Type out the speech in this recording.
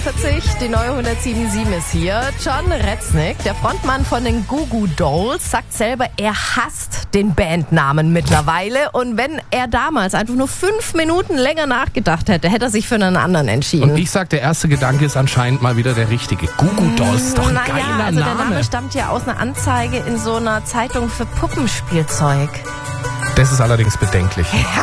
8:45 die neue 107.7 ist hier. John Reznick, der Frontmann von den Goo Goo Dolls, sagt selber, er hasst den Bandnamen mittlerweile. Und wenn er damals einfach nur 5 Minuten länger nachgedacht hätte, hätte er sich für einen anderen entschieden. Und ich sag, der erste Gedanke ist anscheinend mal wieder der richtige. Goo Goo Dolls ist doch ein geiler also Name. Der Name stammt ja aus einer Anzeige in so einer Zeitung für Puppenspielzeug. Das ist allerdings bedenklich. Ja.